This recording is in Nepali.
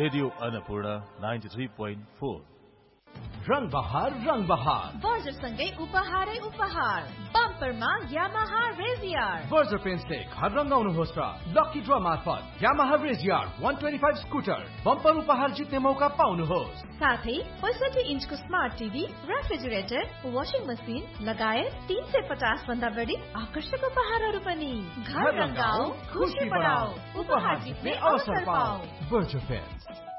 रेडियो अन्नपूर्ण 93.4 रंग बहार बर्जर सँगै उपहारै उपहार बम्परमा यामाहा रेजियर बर्जर पेन्सले घर रंगाउनुहोस् र लकी ड्र मार्फत यामाहा रेजियर 125 स्कुटर बम्पर उपहार जित्ने मौका पाउनुहोस्। साथै 65 इन्चको smart TV, refrigerator, washing machine लगायत 350 भन्दा बढी आकर्षक उपहारहरू पनि। घर रंगाऊ, खुशी बढाऊ, उपहार जित्ने अवसर पाऊ। Berger pens.